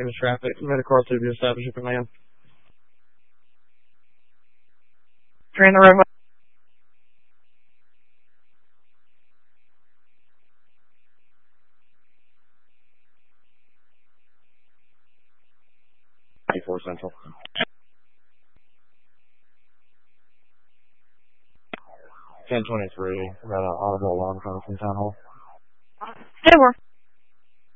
into traffic. Metacar to the establishment command. Train the right way. Central. 1023. Got an audible alarm coming from Town Hall. Hey,